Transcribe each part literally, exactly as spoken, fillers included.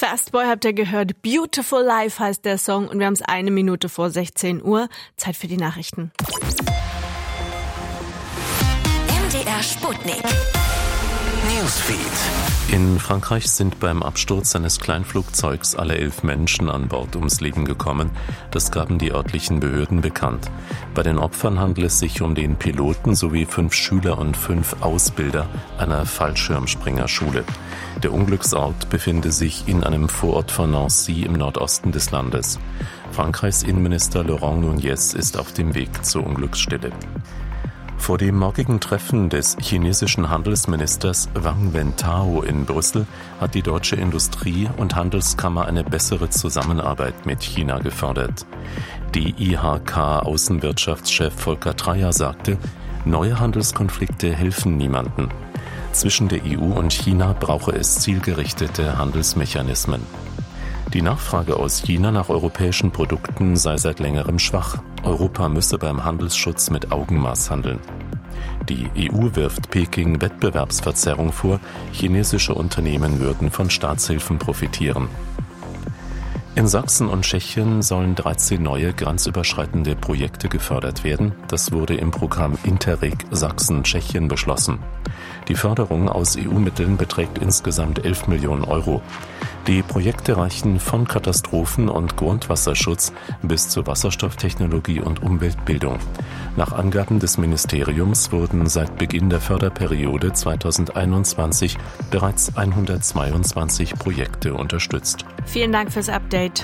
Fast Boy habt ihr gehört. Beautiful Life heißt der Song und wir haben es eine Minute vor sechzehn Uhr. Zeit für die Nachrichten. M D R Sputnik. Newsfeed. In Frankreich sind beim Absturz eines Kleinflugzeugs alle elf Menschen an Bord ums Leben gekommen. Das gaben die örtlichen Behörden bekannt. Bei den Opfern handelt es sich um den Piloten sowie fünf Schüler und fünf Ausbilder einer Fallschirmspringerschule. Der Unglücksort befinde sich in einem Vorort von Nancy im Nordosten des Landes. Frankreichs Innenminister Laurent Nunez ist auf dem Weg zur Unglücksstelle. Vor dem morgigen Treffen des chinesischen Handelsministers Wang Wentao in Brüssel hat die deutsche Industrie- und Handelskammer eine bessere Zusammenarbeit mit China gefordert. Die I H K-Außenwirtschaftschef Volker Treyer sagte, neue Handelskonflikte helfen niemandem. Zwischen der E U und China brauche es zielgerichtete Handelsmechanismen. Die Nachfrage aus China nach europäischen Produkten sei seit längerem schwach. Europa müsse beim Handelsschutz mit Augenmaß handeln. Die E U wirft Peking Wettbewerbsverzerrung vor, chinesische Unternehmen würden von Staatshilfen profitieren. In Sachsen und Tschechien sollen dreizehn neue grenzüberschreitende Projekte gefördert werden. Das wurde im Programm Interreg Sachsen-Tschechien beschlossen. Die Förderung aus E U-Mitteln beträgt insgesamt elf Millionen Euro. Die Projekte reichen von Katastrophen- und Grundwasserschutz bis zu Wasserstofftechnologie und Umweltbildung. Nach Angaben des Ministeriums wurden seit Beginn der Förderperiode zweitausendeinundzwanzig bereits hundertzweiundzwanzig Projekte unterstützt. Vielen Dank fürs Update.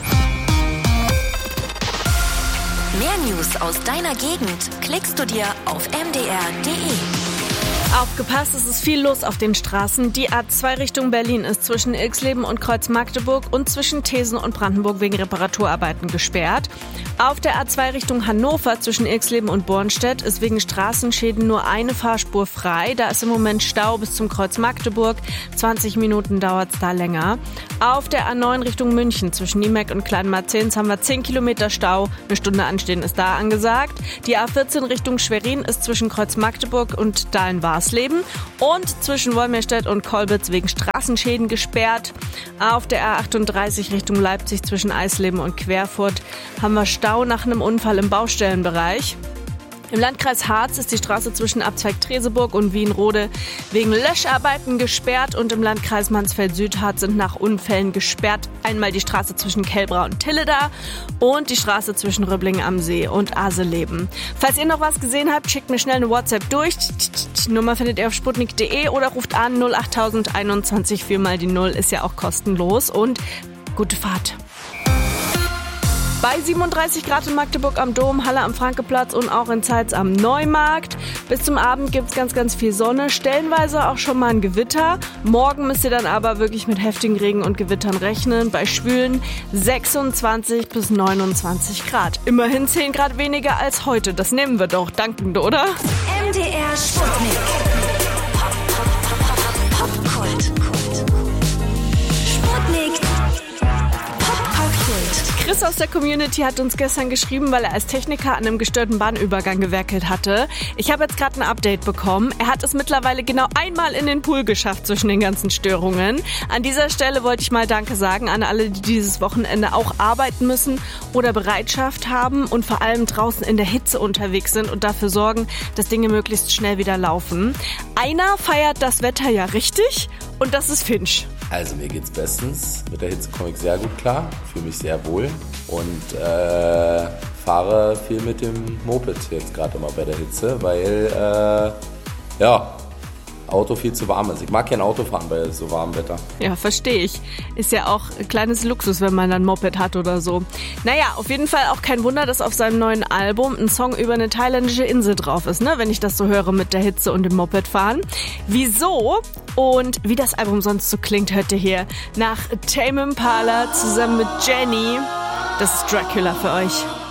Mehr News aus deiner Gegend klickst du dir auf m d r punkt d e. Aufgepasst, es ist viel los auf den Straßen. Die A zwei Richtung Berlin ist zwischen Ilksleben und Kreuz-Magdeburg und zwischen Thesen und Brandenburg wegen Reparaturarbeiten gesperrt. Auf der A zwei Richtung Hannover zwischen Ilksleben und Bornstedt ist wegen Straßenschäden nur eine Fahrspur frei. Da ist im Moment Stau bis zum Kreuz Magdeburg. zwanzig Minuten dauert es da länger. Auf der A neun Richtung München zwischen Niemeck und Kleinmarzens haben wir zehn Kilometer Stau. Eine Stunde anstehen ist da angesagt. Die A vierzehn Richtung Schwerin ist zwischen Kreuz Magdeburg und Dahlen-Warsleben und zwischen Wolmirstedt und Kolbitz wegen Straßenschäden gesperrt. Auf der A achtunddreißig Richtung Leipzig zwischen Eisleben und Querfurt haben wir Stau nach einem Unfall im Baustellenbereich. Im Landkreis Harz ist die Straße zwischen Abzweig-Treseburg und Wienrode wegen Löscharbeiten gesperrt und im Landkreis Mansfeld-Südharz sind nach Unfällen gesperrt einmal die Straße zwischen Kelbra und Tilleda und die Straße zwischen Röblingen am See und Aseleben. Falls ihr noch was gesehen habt, schickt mir schnell eine WhatsApp durch. Die Nummer findet ihr auf sputnik punkt d e oder ruft an null achttausend einundzwanzig vier mal die null, ist ja auch kostenlos und gute Fahrt. Bei siebenunddreißig Grad in Magdeburg am Dom, Halle am Frankeplatz und auch in Zeitz am Neumarkt. Bis zum Abend gibt's ganz, ganz viel Sonne, stellenweise auch schon mal ein Gewitter. Morgen müsst ihr dann aber wirklich mit heftigen Regen und Gewittern rechnen. Bei schwülen sechsundzwanzig bis neunundzwanzig Grad. Immerhin zehn Grad weniger als heute. Das nehmen wir doch dankend, oder? M D R Sputnik. Popkult. Sputnik. Chris aus der Community hat uns gestern geschrieben, weil er als Techniker an einem gestörten Bahnübergang gewerkelt hatte. Ich habe jetzt gerade ein Update bekommen. Er hat es mittlerweile genau einmal in den Pool geschafft zwischen den ganzen Störungen. An dieser Stelle wollte ich mal Danke sagen an alle, die dieses Wochenende auch arbeiten müssen oder Bereitschaft haben und vor allem draußen in der Hitze unterwegs sind und dafür sorgen, dass Dinge möglichst schnell wieder laufen. Einer feiert das Wetter ja richtig und das ist Finch. Also mir geht's bestens. Mit der Hitze komme ich sehr gut klar, fühle mich sehr wohl und äh, fahre viel mit dem Moped jetzt gerade immer bei der Hitze, weil äh, ja, Auto viel zu warm ist. Ich mag kein Auto fahren bei so warmem Wetter. Ja, verstehe ich. Ist ja auch ein kleines Luxus, wenn man dann ein Moped hat oder so. Naja, auf jeden Fall auch kein Wunder, dass auf seinem neuen Album ein Song über eine thailändische Insel drauf ist, ne? Wenn ich das so höre mit der Hitze und dem Mopedfahren. Wieso und wie das Album sonst so klingt, hört ihr hier nach Tame Impala zusammen mit Jenny. Das ist Dracula für euch.